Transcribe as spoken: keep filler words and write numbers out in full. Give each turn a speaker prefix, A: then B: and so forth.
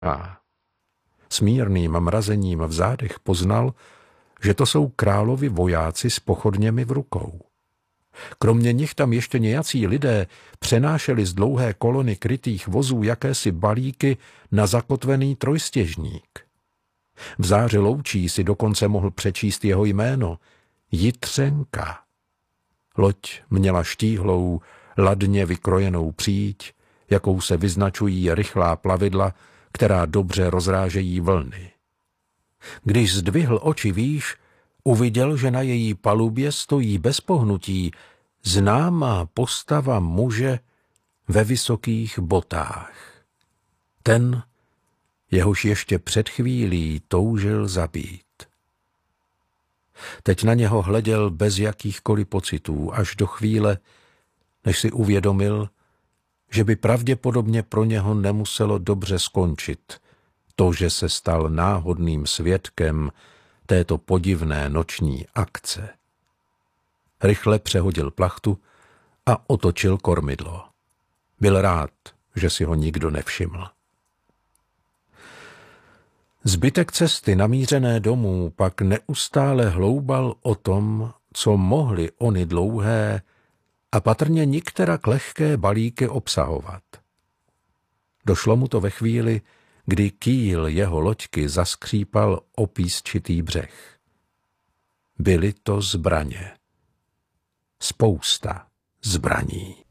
A: A s mírným mrazením v zádech poznal, že to jsou královi vojáci s pochodněmi v rukou. Kromě nich tam ještě nějací lidé přenášeli z dlouhé kolony krytých vozů jakési balíky na zakotvený trojstěžník. V záři loučí si dokonce mohl přečíst jeho jméno – Jitřenka. Loď měla štíhlou, ladně vykrojenou příď, jakou se vyznačují rychlá plavidla, která dobře rozrážejí vlny. Když zdvihl oči výš, uviděl, že na její palubě stojí bez pohnutí známá postava muže ve vysokých botách. Ten, jehož ještě před chvílí toužil zabít. Teď na něho hleděl bez jakýchkoliv pocitů, až do chvíle, než si uvědomil, že by pravděpodobně pro něho nemuselo dobře skončit to, že se stal náhodným svědkem této podivné noční akce. Rychle přehodil plachtu a otočil kormidlo. Byl rád, že si ho nikdo nevšiml. Zbytek cesty namířené domů pak neustále hloubal o tom, co mohly ony dlouhé a patrně nikterak lehké balíky obsahovat. Došlo mu to ve chvíli, kdy kýl jeho loďky zaskřípal o písčitý břeh. Byly to zbraně. Spousta zbraní.